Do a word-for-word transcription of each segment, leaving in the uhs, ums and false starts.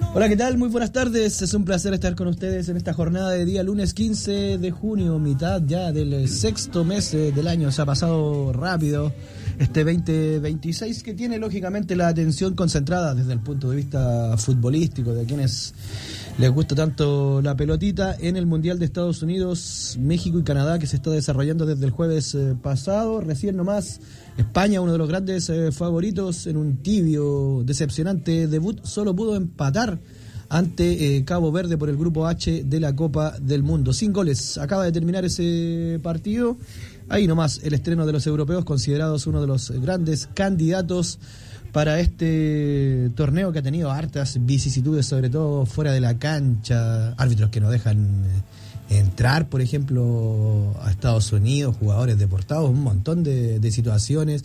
Hola, ¿qué tal? Muy buenas tardes. Es un placer estar con ustedes en esta jornada de día lunes quince de junio, mitad ya del sexto mes del año. Se ha pasado rápido este veinte veintiséis, que tiene lógicamente la atención concentrada desde el punto de vista futbolístico de quienes les gusta tanto la pelotita en el Mundial de Estados Unidos, México y Canadá, que se está desarrollando desde el jueves eh, pasado. Recién nomás España, uno de los grandes eh, favoritos, en un tibio, decepcionante debut, solo pudo empatar ante eh, Cabo Verde por el grupo H de la Copa del Mundo. Sin goles, acaba de terminar ese partido. Ahí nomás el estreno de los europeos, considerados uno de los grandes candidatos para este torneo, que ha tenido hartas vicisitudes, sobre todo fuera de la cancha. Árbitros que no dejan entrar, por ejemplo, a Estados Unidos, jugadores deportados, un montón de, de situaciones.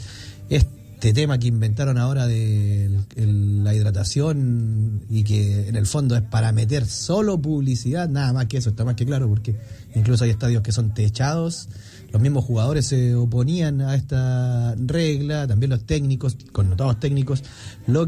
Este tema que inventaron ahora de el, la hidratación, y que en el fondo es para meter solo publicidad, nada más que eso, está más que claro, porque incluso hay estadios que son techados. Los mismos jugadores se oponían a esta regla, también los técnicos, connotados técnicos, lo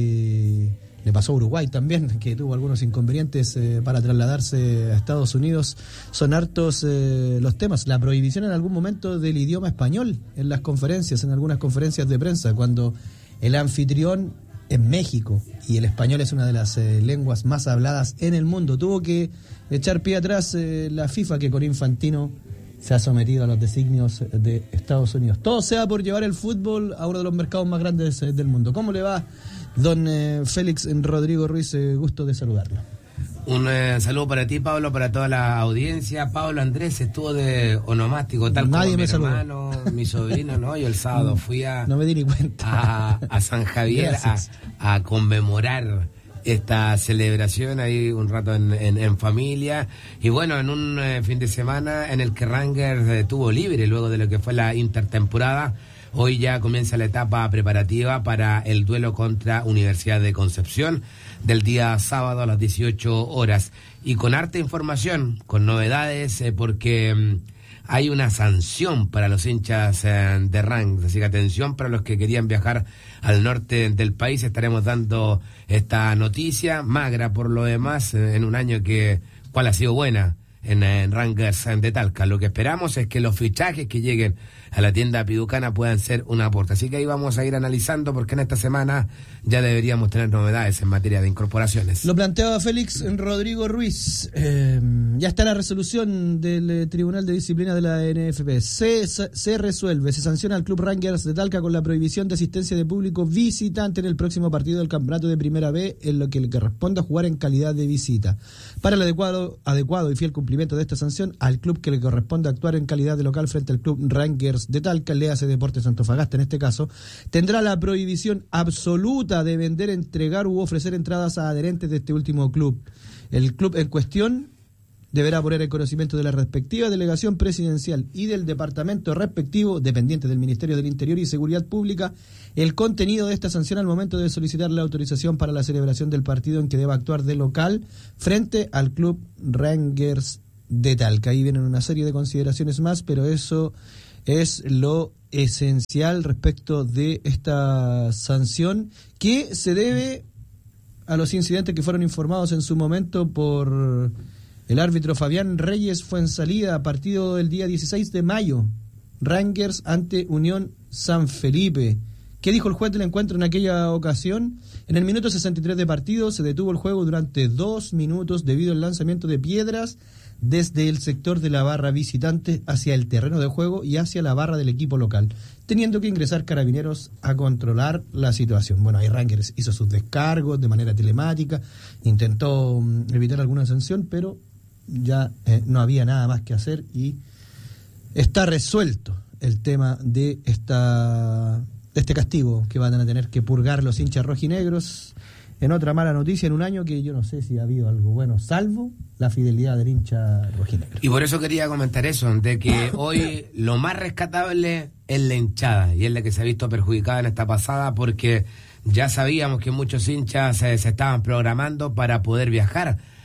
que le pasó a Uruguay también, que tuvo algunos inconvenientes eh, para trasladarse a Estados Unidos. Son hartos eh, los temas. La prohibición en algún momento del idioma español en las conferencias, en algunas conferencias de prensa, cuando el anfitrión es México y el español es una de las eh, lenguas más habladas en el mundo. Tuvo que echar pie atrás eh, la FIFA, que con Infantino se ha sometido a los designios de Estados Unidos. Todo sea por llevar el fútbol a uno de los mercados más grandes eh, del mundo. ¿Cómo le va, don eh, Félix Rodrigo Ruiz? Eh, gusto de saludarlo. Un eh, saludo para ti, Pablo, para toda la audiencia. Pablo Andrés estuvo de onomástico, tal Nadie como me mi saludó. hermano, mi sobrino, ¿no? Yo el sábado fui a, no me di ni cuenta. a, a San Javier a, a conmemorar esta celebración ahí un rato en, en, en familia, y bueno, en un eh, fin de semana en el que Rangers eh, tuvo libre luego de lo que fue la intertemporada. Hoy ya comienza la etapa preparativa para el duelo contra Universidad de Concepción del día sábado a las dieciocho horas, y con harta información, con novedades, eh, porque mm, hay una sanción para los hinchas eh, de Rangers, así que atención para los que querían viajar al norte del país. Estaremos dando esta noticia magra por lo demás, eh, en un año que cual ha sido buena en, en Rangers de Talca. Lo que esperamos es que los fichajes que lleguen a la tienda piducana puedan ser un aporte. Así que ahí vamos a ir analizando, porque en esta semana ya deberíamos tener novedades en materia de incorporaciones. Lo planteaba Félix Rodrigo Ruiz. Eh, ya está la resolución del eh, Tribunal de Disciplina de la N F P. Se, se resuelve, se sanciona al Club Rangers de Talca con la prohibición de asistencia de público visitante en el próximo partido del campeonato de Primera B, en lo que le corresponda jugar en calidad de visita. Para el adecuado, adecuado y fiel cumplimiento de esta sanción, al club que le corresponde actuar en calidad de local frente al Club Rangers de Talca, le hace Deportes Antofagasta en este caso, tendrá la prohibición absoluta de vender, entregar u ofrecer entradas a adherentes de este último club. El club en cuestión deberá poner en conocimiento de la respectiva delegación presidencial y del departamento respectivo, dependiente del Ministerio del Interior y Seguridad Pública, el contenido de esta sanción al momento de solicitar la autorización para la celebración del partido en que deba actuar de local frente al Club Rangers de Talca. Ahí vienen una serie de consideraciones más, pero eso es lo esencial respecto de esta sanción, que se debe a los incidentes que fueron informados en su momento por el árbitro Fabián Reyes Fuensalida, partido del día dieciséis de mayo, Rangers ante Unión San Felipe. ¿Qué dijo el juez del encuentro en aquella ocasión? En el minuto sesenta y tres de partido se detuvo el juego durante dos minutos debido al lanzamiento de piedras desde el sector de la barra visitante hacia el terreno de juego y hacia la barra del equipo local, teniendo que ingresar carabineros a controlar la situación. Bueno, ahí Rangers hizo sus descargos de manera telemática, intentó um, evitar alguna sanción, pero ya eh, no había nada más que hacer, y está resuelto el tema de esta de este castigo que van a tener que purgar los hinchas rojinegros. En otra mala noticia, en un año que yo no sé si ha habido algo bueno, salvo la fidelidad del hincha rojinegro. Y por eso quería comentar eso, de que hoy lo más rescatable es la hinchada, y es la que se ha visto perjudicada en esta pasada, porque ya sabíamos que muchos hinchas se, se estaban programando para poder viajar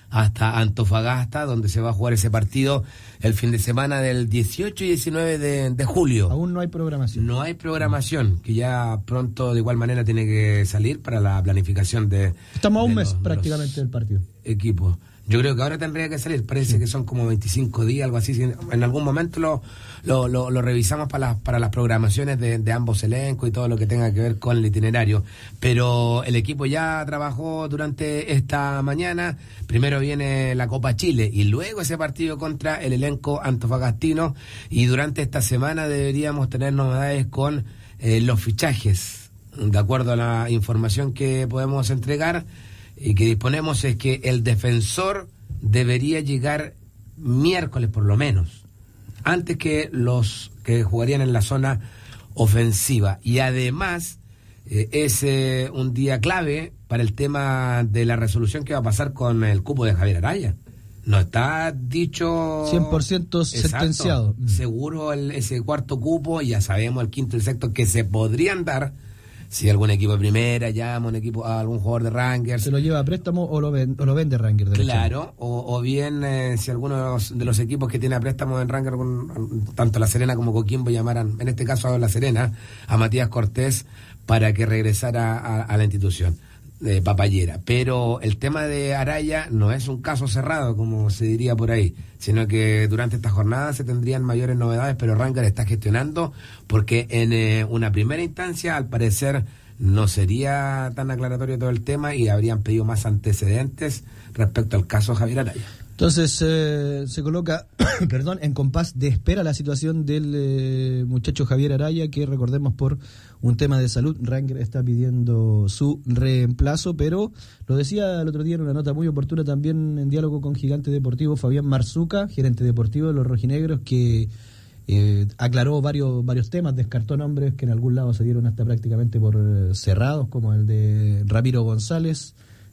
hasta Antofagasta, donde se va a jugar ese partido el fin de semana del dieciocho y diecinueve de, de julio. Aún no hay programación. No hay programación, que ya pronto de igual manera tiene que salir para la planificación de... Estamos a un de mes los, prácticamente de del partido. Equipos. Yo creo que ahora tendría que salir, parece sí. que son como veinticinco días, algo así. En algún momento lo, lo, lo, lo revisamos para las, para las programaciones de, de ambos elencos y todo lo que tenga que ver con el itinerario. Pero el equipo ya trabajó durante esta mañana. Primero viene la Copa Chile y luego ese partido contra el elenco antofagastino. Y durante esta semana deberíamos tener novedades con eh, los fichajes. De acuerdo a la información que podemos entregar y que disponemos, es que el defensor debería llegar miércoles por lo menos, antes que los que jugarían en la zona ofensiva. Y además eh, es eh, un día clave para el tema de la resolución que va a pasar con el cupo de Javier Araya. No está dicho... cien por ciento sentenciado. Exacto, seguro el, ese cuarto cupo, y ya sabemos el quinto y el sexto que se podrían dar si algún equipo de primera llama un equipo a algún jugador de Rangers. Se lo lleva a préstamo o lo, ven, o lo vende Rangers. Claro, o, o bien eh, si alguno de los, de los equipos que tiene a préstamo en Rangers, con, tanto La Serena como Coquimbo, llamaran, en este caso a La Serena, a Matías Cortés para que regresara a, a la institución de Papayera. Pero el tema de Araya no es un caso cerrado, como se diría por ahí, sino que durante esta jornada se tendrían mayores novedades, pero Rangers está gestionando, porque en eh, una primera instancia, al parecer, no sería tan aclaratorio todo el tema y habrían pedido más antecedentes respecto al caso Javier Araya. Entonces eh, se coloca perdón, en compás de espera la situación del eh, muchacho Javier Araya, que recordemos por un tema de salud, Rangers está pidiendo su reemplazo, pero lo decía el otro día en una nota muy oportuna también en diálogo con Gigante Deportivo, Fabián Marzuca, gerente deportivo de los rojinegros, que eh, aclaró varios varios temas, descartó nombres que en algún lado se dieron hasta prácticamente por eh, cerrados, como el de Ramiro González.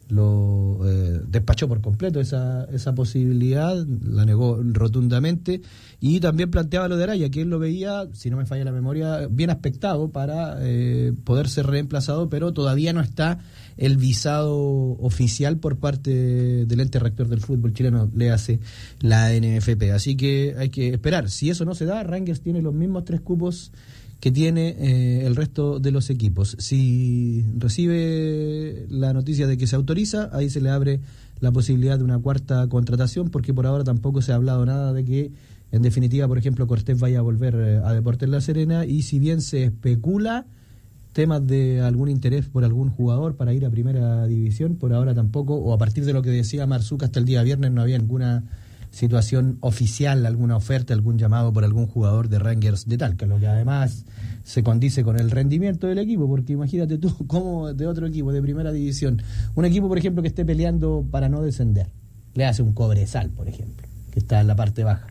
Lo eh, despachó por completo esa esa posibilidad, la negó rotundamente, y también planteaba lo de Araya, que él lo veía, si no me falla la memoria, bien aspectado para eh, poder ser reemplazado, pero todavía no está el visado oficial por parte del ente rector del fútbol chileno, le hace la N F P, así que hay que esperar. Si eso no se da, Rangers tiene los mismos tres cupos que tiene eh, el resto de los equipos. Si recibe la noticia de que se autoriza, ahí se le abre la posibilidad de una cuarta contratación, porque por ahora tampoco se ha hablado nada de que, en definitiva, por ejemplo, Cortés vaya a volver eh, a Deportes La Serena, y si bien se especula temas de algún interés por algún jugador para ir a primera división, por ahora tampoco, o a partir de lo que decía Marzuca hasta el día viernes, no había ninguna situación oficial, alguna oferta, algún llamado por algún jugador de Rangers de Talca, lo que además se condice con el rendimiento del equipo, porque imagínate tú cómo de otro equipo de primera división, un equipo por ejemplo que esté peleando para no descender, le hace un Cobresal por ejemplo, que está en la parte baja.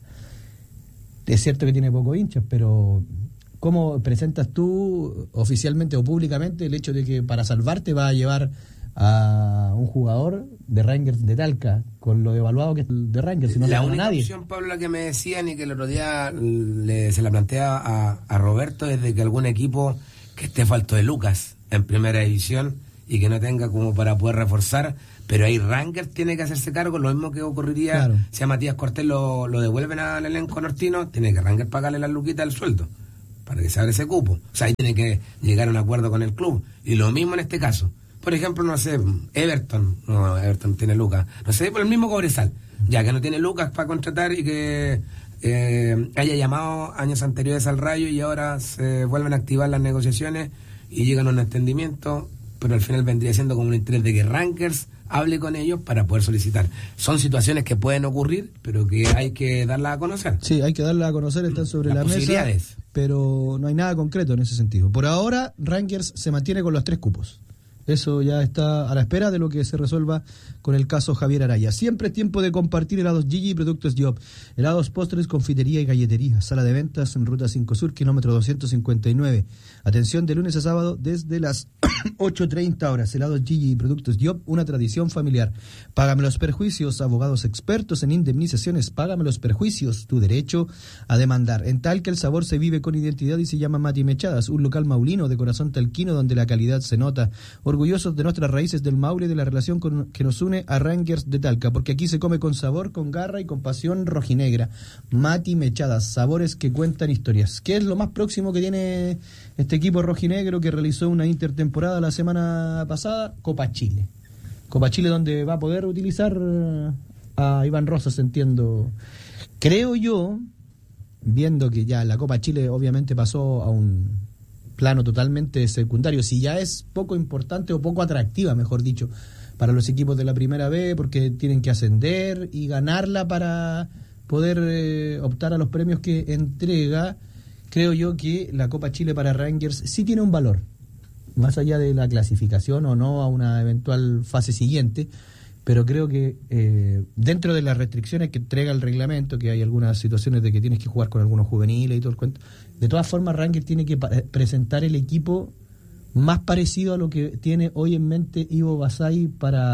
Es cierto que tiene pocos hinchas, pero ¿cómo presentas tú oficialmente o públicamente el hecho de que para salvarte va a llevar a un jugador de Rangers de Talca, con lo devaluado que es de Rangers? Si no la le única nadie. opción, Pablo, la que me decían y que el otro día le, se la plantea a, a Roberto, es de que algún equipo que esté falto de Lucas en primera división y que no tenga como para poder reforzar, pero ahí Rangers tiene que hacerse cargo, lo mismo que ocurriría claro. Si a Matías Cortés lo, lo devuelven al elenco nortino, tiene que Rangers pagarle las luquitas del sueldo para que se abra ese cupo, o sea, ahí tiene que llegar a un acuerdo con el club, y lo mismo en este caso. Por ejemplo, no sé, Everton, no, Everton tiene Lucas, no sé, por el mismo Cobresal, ya que no tiene Lucas para contratar y que eh, haya llamado años anteriores al Rayo y ahora se vuelven a activar las negociaciones y llegan a un entendimiento, pero al final vendría siendo como un interés de que Rangers hable con ellos para poder solicitar. Son situaciones que pueden ocurrir, pero que hay que darlas a conocer. Sí, hay que darlas a conocer, están sobre las la mesa, pero no hay nada concreto en ese sentido. Por ahora, Rangers se mantiene con los tres cupos. Eso ya está a la espera de lo que se resuelva con el caso Javier Araya. Siempre es tiempo de compartir helados Gigi y productos Job. Helados, postres, confitería y galletería. Sala de ventas en Ruta cinco Sur, kilómetro doscientos cincuenta y nueve. Atención de lunes a sábado desde las ocho treinta horas. Helados Gigi y productos Job, una tradición familiar. Págame los perjuicios. Abogados expertos en indemnizaciones. Págame los perjuicios. Tu derecho a demandar. En Talca el sabor se vive con identidad y se llama Mati Mechadas. Un local maulino de corazón talquino donde la calidad se nota. orgullosos de nuestras raíces del Maule y de la relación con, que nos une a Rangers de Talca, porque aquí se come con sabor, con garra y con pasión rojinegra. Mati Mechadas, sabores que cuentan historias. ¿Qué es lo más próximo que tiene este equipo rojinegro que realizó una intertemporada la semana pasada? Copa Chile. Copa Chile, donde va a poder utilizar a Iván Rosas, entiendo. Creo yo, viendo que ya la Copa Chile obviamente pasó a un plano totalmente secundario, si ya es poco importante o poco atractiva, mejor dicho, para los equipos de la primera B, porque tienen que ascender y ganarla para poder eh, optar a los premios que entrega, creo yo que la Copa Chile para Rangers sí tiene un valor, más allá de la clasificación o no a una eventual fase siguiente, pero creo que eh, dentro de las restricciones que entrega el reglamento, que hay algunas situaciones de que tienes que jugar con algunos juveniles y todo el cuento, de todas formas Rangers tiene que pa- presentar el equipo más parecido a lo que tiene hoy en mente Ivo Basay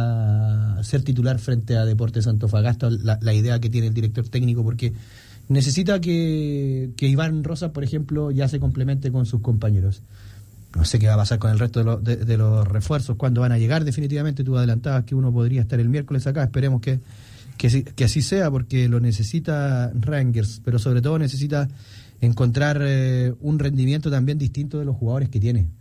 para ser titular frente a Deportes Antofagasta, la, la idea que tiene el director técnico, porque necesita que, que Iván Rosas, por ejemplo, ya se complemente con sus compañeros. No sé qué va a pasar con el resto de, lo, de, de los refuerzos, cuándo van a llegar definitivamente. Tú adelantabas que uno podría estar el miércoles acá, esperemos que, que, que así sea, porque lo necesita Rangers, pero sobre todo necesita encontrar eh, un rendimiento también distinto de los jugadores que tiene,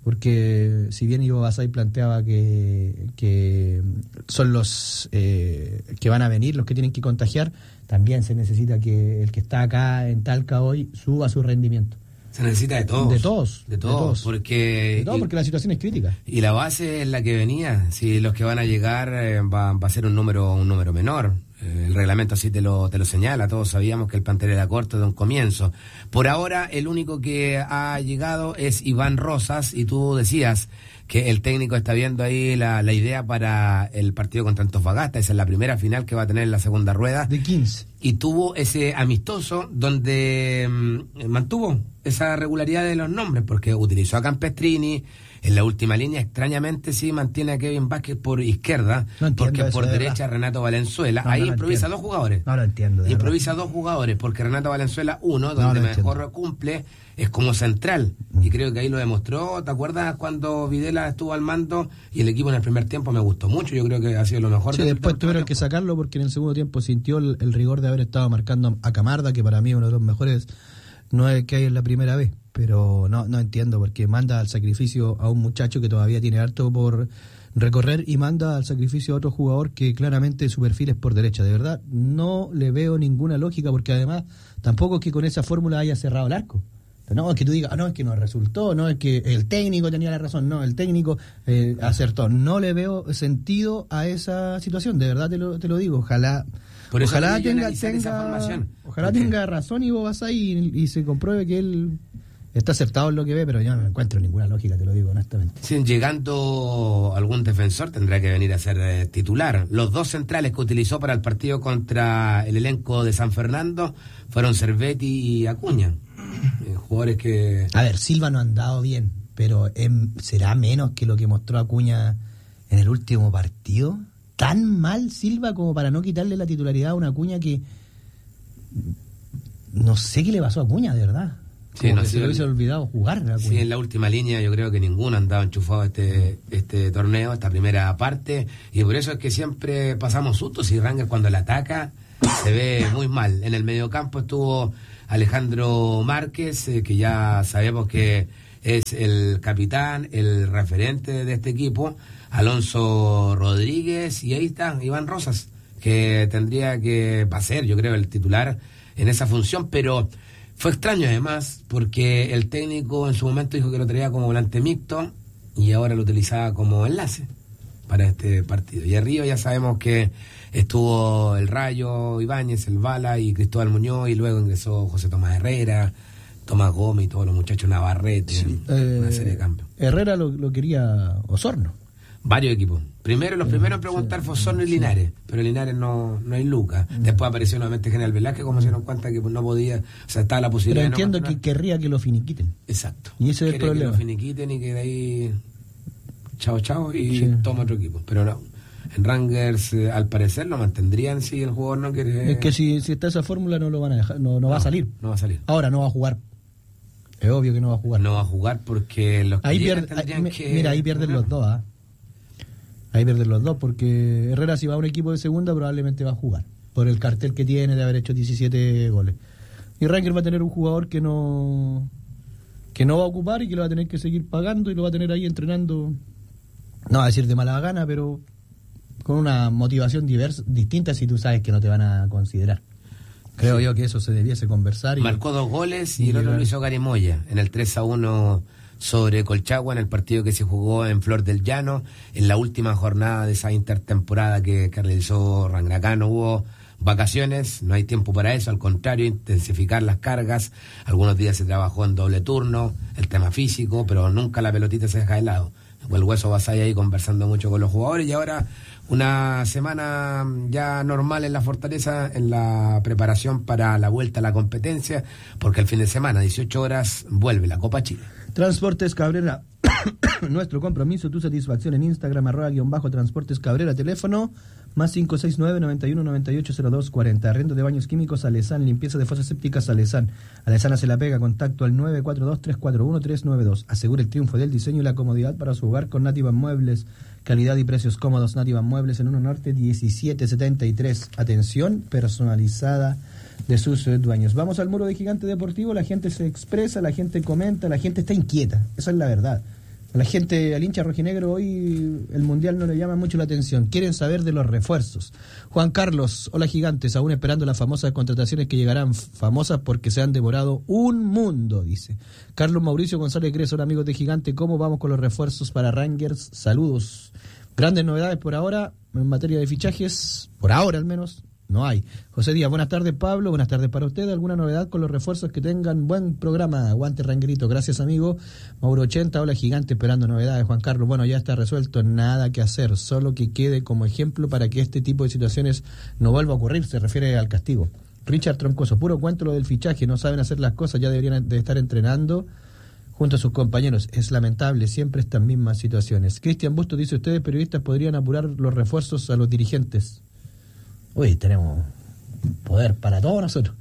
porque si bien Ivo Basay planteaba que, que son los eh, que van a venir, los que tienen que contagiar, también se necesita que el que está acá en Talca hoy suba su rendimiento. Se necesita de todos. De todos. De todos, de todos. porque... De todos, porque la situación es crítica. Y la base es la que venía. Si los que van a llegar eh, va, va a ser un número un número menor. Eh, el reglamento así te lo, te lo señala. Todos sabíamos que el plantel era corto de un comienzo. Por ahora, el único que ha llegado es Iván Rosas, y tú decías que el técnico está viendo ahí la, la idea para el partido contra Antofagasta. Esa es la primera final que va a tener en la segunda rueda. De quince. Y tuvo ese amistoso donde mmm, mantuvo esa regularidad de los nombres, porque utilizó a Campestrini. En la última línea, extrañamente, sí mantiene a Kevin Vázquez por izquierda, no porque por de derecha verdad. Renato Valenzuela. No, Ahí no improvisa entiendo. dos jugadores. No lo entiendo. De improvisa verdad. dos jugadores, porque Renato Valenzuela, uno, No, donde no mejor entiendo. cumple, es como central. Mm. Y creo que ahí lo demostró. ¿Te acuerdas cuando Videla estuvo al mando y el equipo en el primer tiempo me gustó mucho? Yo creo que ha sido lo mejor. Sí, después tuvieron que sacarlo porque en el segundo tiempo sintió el, el rigor de haber estado marcando a Camarda, que para mí es uno de los mejores nueve que hay en la primera vez. Pero no no entiendo, porque manda al sacrificio a un muchacho que todavía tiene harto por recorrer y manda al sacrificio a otro jugador que claramente su perfil es por derecha. De verdad, no le veo ninguna lógica, porque además tampoco es que con esa fórmula haya cerrado el arco. No, es que tú digas, ah, no, es que no resultó, no, es que el técnico tenía la razón, no, el técnico eh, acertó. No le veo sentido a esa situación, de verdad te lo, te lo digo. Ojalá... Por eso ojalá tenga, esa tenga, formación. ojalá Porque... tenga razón Ivo Basay y, y se compruebe que él está acertado en lo que ve, pero yo no encuentro ninguna lógica, te lo digo honestamente. Sí, llegando algún defensor tendrá que venir a ser eh, titular. Los dos centrales que utilizó para el partido contra el elenco de San Fernando fueron Cervetti y Acuña. Eh, jugadores que... A ver, Silva no ha andado bien, pero eh, ¿será menos que lo que mostró Acuña en el último partido? ¿Tan mal Silva como para no quitarle la titularidad a una Acuña que... No sé qué le pasó a Acuña, de verdad. Sí, como no, que sí, se le el... hubiese olvidado jugar a Acuña. Sí, en la última línea yo creo que ninguno ha andado enchufado este, este torneo, esta primera parte, y por eso es que siempre pasamos sustos, y Rangers cuando le ataca se ve muy mal. En el mediocampo estuvo Alejandro Márquez, eh, que ya sabemos que es el capitán, el referente de este equipo, Alonso Rodríguez, y ahí está Iván Rosas, que tendría que pasar, yo creo, el titular en esa función, pero fue extraño además, porque el técnico en su momento dijo que lo traía como volante mixto y ahora lo utilizaba como enlace para este partido. Y arriba ya sabemos que estuvo el Rayo Ibáñez, el Bala y Cristóbal Muñoz, y luego ingresó José Tomás Herrera, Tomás Gómez y todos los muchachos, Navarrete, Sí, eh, una eh, serie de cambios. Herrera lo, lo quería Osorno. Varios equipos. Primero, los primeros en preguntar fue Osorno y Linares, pero Linares no, no hay lucas. Después apareció nuevamente General Velázquez, como se dieron cuenta que no podía, o sea, estaba la posibilidad. Pero entiendo de no que querría que lo finiquiten. Exacto. Y ese es el Quiere problema. que lo finiquiten y que de ahí chao chao y Sí. toma otro equipo. Pero no. En Rangers, eh, al parecer, lo mantendrían si el jugador no quiere. Es que si, si está esa fórmula no lo van a dejar, no, no, no va a salir. No va a salir. Ahora no va a jugar. Es obvio que no va a jugar. No va a jugar porque los que Ahí llegan pierde, tendrían ahí, que... mira, ahí pierden los dos, ¿ah? Ahí pierden los dos, porque Herrera, si va a un equipo de segunda, probablemente va a jugar, por el cartel que tiene de haber hecho diecisiete goles. Y Rangers va a tener un jugador que no que no va a ocupar y que lo va a tener que seguir pagando y lo va a tener ahí entrenando, no va a decir de mala gana, pero con una motivación diversa, distinta si tú sabes que no te van a considerar. Creo sí. yo que eso se debiese conversar. Y marcó dos goles y, y el otro lo hizo Gary Moya en el tres a uno sobre Colchagua, en el partido que se jugó en Flor del Llano, en la última jornada de esa intertemporada que, que realizó Rangers. Acá no hubo vacaciones, no hay tiempo para eso, al contrario, intensificar las cargas. Algunos días se trabajó en doble turno, el tema físico, pero nunca la pelotita se deja de lado. El Hueso Basay ahí conversando mucho con los jugadores, y ahora una semana ya normal en la Fortaleza, en la preparación para la vuelta a la competencia, porque el fin de semana, dieciocho horas, vuelve la Copa Chile. Transportes Cabrera, nuestro compromiso, tu satisfacción en Instagram, arroba guión bajo Transportes Cabrera, teléfono más cinco seis nueve, noventa y uno, noventa y ocho, cero dos cuarenta. Arrendo de baños químicos Alezán, limpieza de fosas sépticas Alezán. Alezán hace la pega, contacto al nueve cuatro dos, tres cuatro uno, tres nueve dos. Asegura el triunfo del diseño y la comodidad para su hogar con Nativa Muebles. Calidad y precios cómodos. Nativa Muebles en uno Norte diecisiete setenta y tres. Atención personalizada de sus dueños. Vamos al muro de Gigante Deportivo. La gente se expresa, la gente comenta, la gente está inquieta. Esa es la verdad. A la gente, al hincha rojinegro, hoy el Mundial no le llama mucho la atención. Quieren saber de los refuerzos. Juan Carlos, hola Gigantes, aún esperando las famosas contrataciones que llegarán, famosas porque se han devorado un mundo, dice. Carlos Mauricio González Gres, hola amigos de Gigante, ¿cómo vamos con los refuerzos para Rangers? Saludos. Grandes novedades por ahora, en materia de fichajes, por ahora al menos, no hay. José Díaz, buenas tardes Pablo, buenas tardes para usted. ¿Alguna novedad con los refuerzos? Que tengan buen programa. Aguante Ranguerito, gracias amigo. Mauro ochenta, hola Gigante, esperando novedades. Juan Carlos, bueno, ya está resuelto, nada que hacer, solo que quede como ejemplo para que este tipo de situaciones no vuelva a ocurrir, se refiere al castigo. Richard Troncoso, puro cuento lo del fichaje, no saben hacer las cosas, ya deberían de estar entrenando junto a sus compañeros. Es lamentable, siempre estas mismas situaciones. Cristian Busto dice, ustedes periodistas podrían apurar los refuerzos a los dirigentes. Uy, tenemos poder para todos nosotros.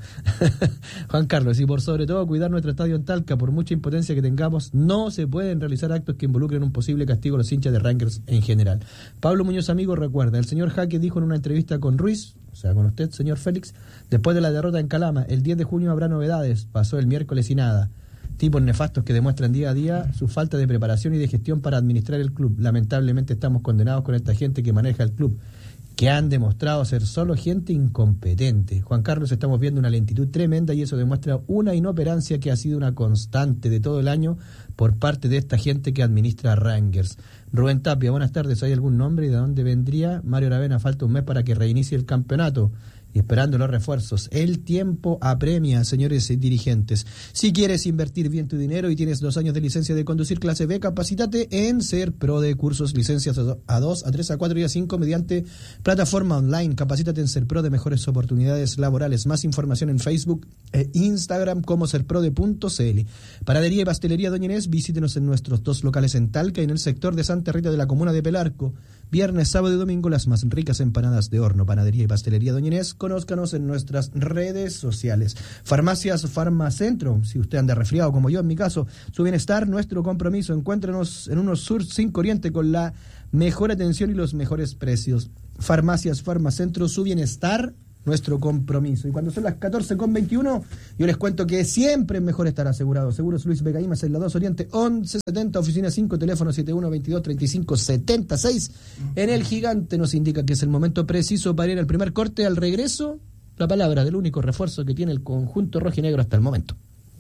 Juan Carlos, y por sobre todo cuidar nuestro estadio en Talca, por mucha impotencia que tengamos, no se pueden realizar actos que involucren un posible castigo a los hinchas de Rangers en general. Pablo Muñoz, amigo, recuerda, el señor Jaque dijo en una entrevista con Ruiz, o sea, con usted, señor Félix, después de la derrota en Calama, el diez de junio habrá novedades, pasó el miércoles y nada. Tipos nefastos que demuestran día a día su falta de preparación y de gestión para administrar el club. Lamentablemente estamos condenados con esta gente que maneja el club, que han demostrado ser solo gente incompetente. Juan Carlos, estamos viendo una lentitud tremenda y eso demuestra una inoperancia que ha sido una constante de todo el año por parte de esta gente que administra Rangers. Rubén Tapia, buenas tardes, ¿hay algún nombre y de dónde vendría? Mario Aravena, falta un mes para que reinicie el campeonato. Y esperando los refuerzos. El tiempo apremia, señores dirigentes. Si quieres invertir bien tu dinero y tienes dos años de licencia de conducir clase B, capacítate en SERPRODE, cursos, licencias a dos, a tres, a cuatro y a cinco mediante plataforma online. Capacítate en SERPRODE, mejores oportunidades laborales. Más información en Facebook e Instagram como serprode punto c l. Panadería y pastelería Doña Inés, visítenos en nuestros dos locales en Talca y en el sector de Santa Rita de la comuna de Pelarco. Viernes, sábado y domingo las más ricas empanadas de horno. Panadería y pastelería Doña Inés, conózcanos en nuestras redes sociales. Farmacias Farmacentro, si usted anda resfriado como yo en mi caso, su bienestar, nuestro compromiso. Encuéntrenos en unos Sur cinco Oriente con la mejor atención y los mejores precios. Farmacias Farmacentro, su bienestar, nuestro compromiso. Y cuando son las catorce con veintiuno, yo les cuento que siempre es mejor estar asegurado. Seguros Luis Vega Imas en la dos Oriente, once setenta, oficina cinco, teléfono setenta y uno, veintidós, treinta y cinco, setenta y seis. En el Gigante nos indica que es el momento preciso para ir al primer corte. Al regreso, la palabra del único refuerzo que tiene el conjunto rojinegro hasta el momento.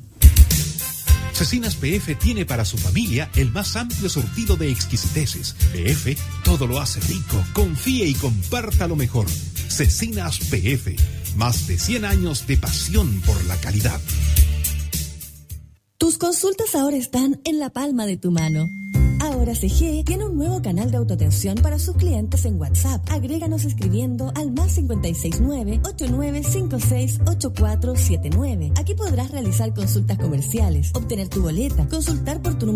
Cecinas P F tiene para su familia el más amplio surtido de exquisiteces. P F todo lo hace rico. Confíe y comparta lo mejor. Cecinas P F, más de cien años de pasión por la calidad. Tus consultas ahora están en la palma de tu mano. Ahora C G tiene un nuevo canal de autoatención para sus clientes en WhatsApp. Agréganos escribiendo al más cinco seis nueve, ocho nueve cinco seis, ocho cuatro siete nueve. Aquí podrás realizar consultas comerciales, obtener tu boleta, consultar por tu número